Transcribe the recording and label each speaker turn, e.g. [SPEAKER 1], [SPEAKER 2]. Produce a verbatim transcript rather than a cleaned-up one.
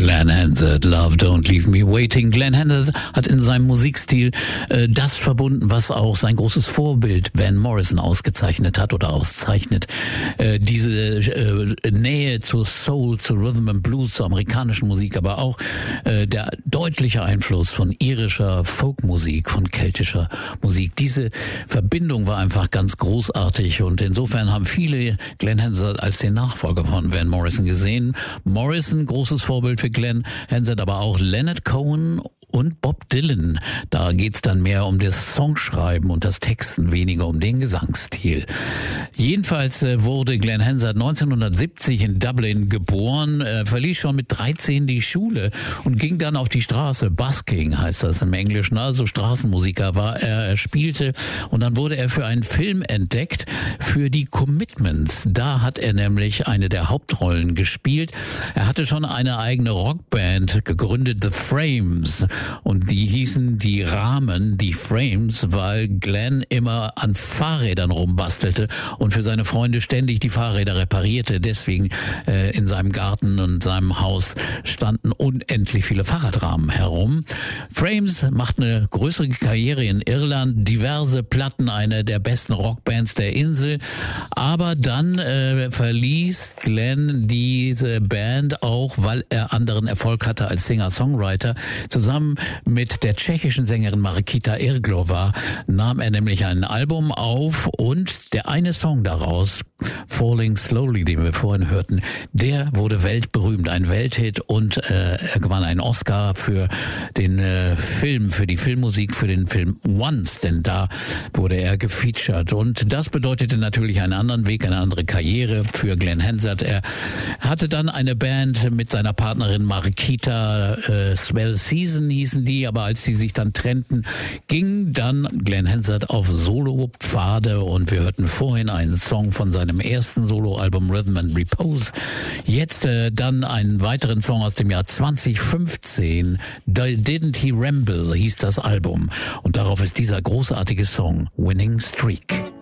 [SPEAKER 1] Glenn Hansard, Love Don't Leave Me Waiting. Glenn Hansard hat in seinem Musikstil äh, das verbunden, was auch sein großes Vorbild Van Morrison ausgezeichnet hat oder auszeichnet. Äh, diese äh, Nähe zur Soul, zu Rhythm and Blues, zur amerikanischen Musik, aber auch äh, der deutliche Einfluss von irischer Folkmusik, von keltischer Musik. Diese Verbindung war einfach ganz großartig und insofern haben viele Glenn Hansard als den Nachfolger von Van Morrison gesehen. Morrison, großes Vorbild für Glenn Hansard, aber auch Leonard Cohen und Bob Dylan. Da geht's dann mehr um das Songschreiben und das Texten, weniger um den Gesangsstil. Jedenfalls äh, wurde Glenn Hansard neunzehnhundertsiebzig in Dublin geboren, äh, verließ schon mit dreizehn die Schule und ging dann auf die Straße. Busking heißt das im Englischen, also Straßenmusiker war er, er spielte und dann wurde er für einen Film entdeckt, für die Commitments. Da hat er nämlich eine der Hauptrollen gespielt. Er hatte schon eine eigene Rockband gegründet, The Frames, und die hießen die Rahmen, die Frames, weil Glenn immer an Fahrrädern rumbastelte und für seine Freunde ständig die Fahrräder reparierte. Deswegen äh, in seinem Garten und seinem Haus standen unendlich viele Fahrradrahmen herum. Frames macht eine größere Karriere in Irland, diverse Platten, eine der besten Rockbands der Insel. Aber dann äh, verließ Glenn diese Band auch, weil er anderen Erfolg hatte als Singer-Songwriter. Zusammen mit der tschechischen Sängerin Markita Irglova nahm er nämlich ein Album auf und der eine Song daraus, Falling Slowly, den wir vorhin hörten, der wurde weltberühmt, ein Welthit und äh, er gewann einen Oscar für den äh, Film, für die Filmmusik, für den Film Once, denn da wurde er gefeatured und das bedeutete natürlich einen anderen Weg, eine andere Karriere für Glenn Hansard. Er hatte dann eine Band mit seiner Partnerin Markita, äh, Swell Season hießen die, aber als die sich dann trennten, ging dann Glenn Hansard auf Solo-Pfade und wir hörten vorhin einen Song von seinem ersten Soloalbum Rhythm and Repose. Jetzt äh, dann einen weiteren Song aus dem Jahr zwanzig fünfzehn, Didn't He Ramble hieß das Album und darauf ist dieser großartige Song Winning Streak.